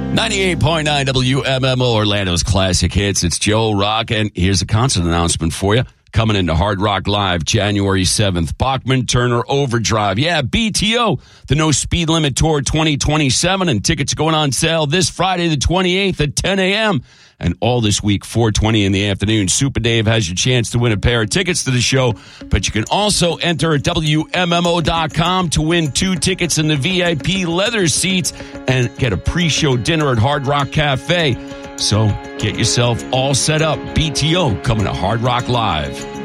98.9 WMMO, Orlando's classic hits. It's Joe Rock, and here's a concert announcement for you. Coming into Hard Rock Live, January 7th. Bachman Turner Overdrive. Yeah, BTO, the No Speed Limit Tour 2027, and tickets going on sale this Friday the 28th at 10 a.m. And all this week, 4:20 in the afternoon. Super Dave has your chance to win a pair of tickets to the show, but you can also enter at WMMO.com to win 2 tickets in the VIP leather seats and get a pre-show dinner at Hard Rock Cafe. So get yourself all set up. BTO coming to Hard Rock Live.